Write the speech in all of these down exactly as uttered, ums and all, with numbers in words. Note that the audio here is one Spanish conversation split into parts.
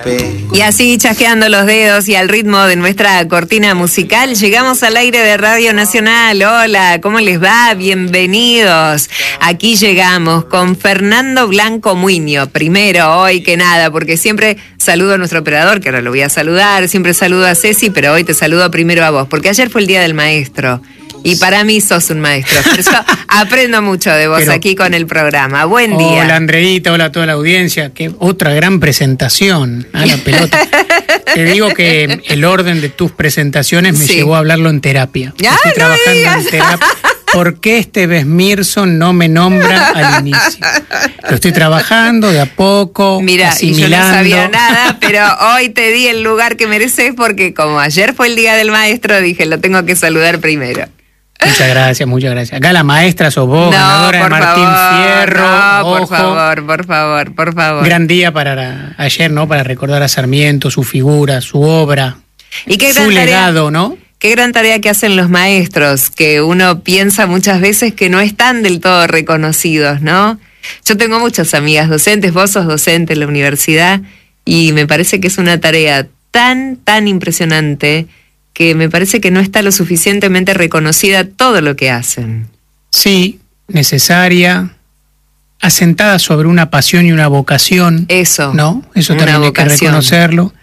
Y así, chasqueando los dedos y al ritmo de nuestra cortina musical, llegamos al aire de Radio Nacional. Hola, ¿cómo les va? Bienvenidos. Aquí llegamos con Fernando Blanco Muiño. Primero, hoy que nada, porque siempre saludo a nuestro operador, que ahora lo voy a saludar, siempre saludo a Ceci, pero hoy te saludo primero a vos, porque ayer fue el Día del Maestro. Y para mí sos un maestro. Por eso aprendo mucho de vos Pero, aquí con el programa. Buen día. Hola, Andreita, hola a toda la audiencia. Qué otra gran presentación a la pelota. Te digo que el orden de tus presentaciones me sí. llevó a hablarlo en terapia. Ya, Estoy no trabajando digas. en terapia. ¿Por qué este Besmirson no me nombra al inicio? Lo estoy trabajando de a poco, Mira, asimilando. Y yo no sabía nada, pero hoy te di el lugar que mereces porque como ayer fue el Día del Maestro, dije, lo tengo que saludar primero. Muchas gracias, muchas gracias. Acá la maestra sos vos, no, ganadora de Martín favor, Fierro. No, ojo. por favor, por favor, por favor. Gran día para ayer, ¿no? Para recordar a Sarmiento, su figura, su obra, ¿Y qué su gran legado, tarea, ¿no? Qué gran tarea que hacen los maestros, que uno piensa muchas veces que no están del todo reconocidos, ¿no? Yo tengo muchas amigas docentes, vos sos docente en la universidad, y me parece que es una tarea tan, tan impresionante que me parece que no está lo suficientemente reconocida todo lo que hacen. Sí, necesaria, asentada sobre una pasión y una vocación. Eso. ¿No? Eso una también vocación. hay que reconocerlo.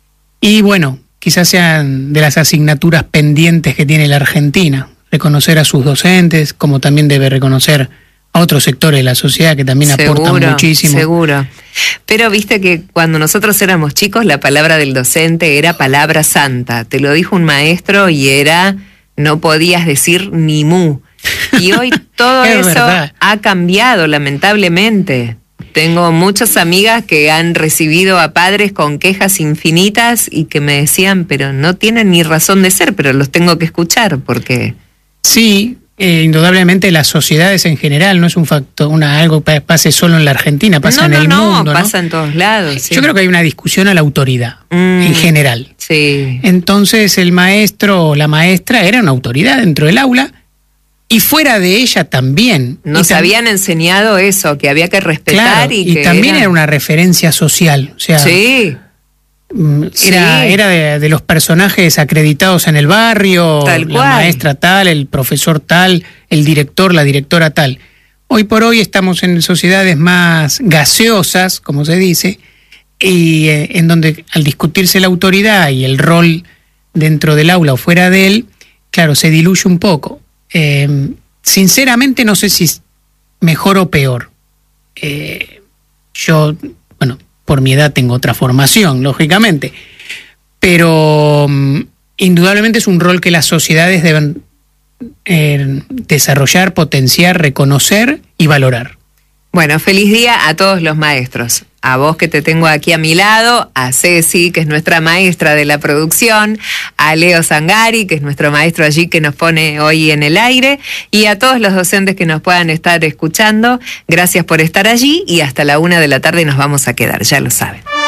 Y bueno, quizás sean de las asignaturas pendientes que tiene la Argentina, reconocer a sus docentes, como también debe reconocer a otros sectores de la sociedad que también seguro, aportan muchísimo. Seguro. Pero viste que cuando nosotros éramos chicos, la palabra del docente era palabra santa. Te lo dijo un maestro y era, no podías decir ni mu. Y hoy todo eso verdad. ha cambiado, lamentablemente. Tengo muchas amigas que han recibido a padres con quejas infinitas y que me decían, pero no tienen ni razón de ser, pero los tengo que escuchar porque... Sí, eh, indudablemente las sociedades en general, no es un factor, una, algo que pase solo en la Argentina, pasa no, en no, el no, mundo, ¿no? pasa en todos lados. Sí. Yo creo que hay una discusión a la autoridad, mm, en general. Sí. Entonces el maestro o la maestra era una autoridad dentro del aula y fuera de ella también. Nos y tam- habían enseñado eso, que había que respetar claro, y, y que también era... era una referencia social, o sea, sí. era, sí. era de, de los personajes acreditados en el barrio, Tal la cual. maestra tal, el profesor tal, el director, la directora tal. Hoy por hoy estamos en sociedades más gaseosas, como se dice, y eh, en donde al discutirse la autoridad y el rol dentro del aula o fuera de él, claro, se diluye un poco. Eh, sinceramente no sé si es mejor o peor. Eh, yo, bueno, por mi edad tengo otra formación, lógicamente, pero um, indudablemente es un rol que las sociedades deben eh, desarrollar, potenciar, reconocer y valorar. Bueno, feliz día a todos los maestros. A vos que te tengo aquí a mi lado, a Ceci, que es nuestra maestra de la producción, a Leo Zangari, que es nuestro maestro allí que nos pone hoy en el aire, y a todos los docentes que nos puedan estar escuchando. Gracias por estar allí y hasta la una de la tarde nos vamos a quedar, ya lo saben.